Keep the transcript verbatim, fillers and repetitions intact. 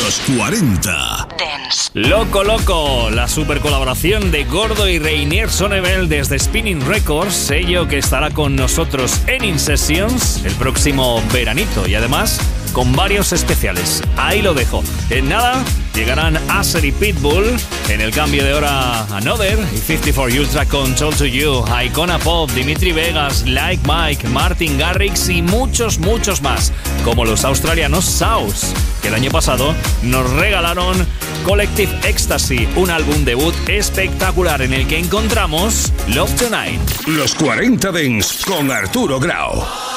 Los cuarenta Dance. Loco Loco, la super colaboración de Gordo y Reinier Sonnebel desde Spinning Records, sello que estará con nosotros en In Sessions el próximo veranito y además con varios especiales. Ahí lo dejo. En nada llegarán Acer y Pitbull, en el cambio de hora Another y cincuenta y cuatro Ultra con Told to You, Icona Pop, Dimitri Vegas, Like Mike, Martin Garrix y muchos, muchos más, como los australianos South, que el año pasado nos regalaron Collective Ecstasy, un álbum debut espectacular en el que encontramos Love Tonight. Los cuarenta Dance con Arturo Grau.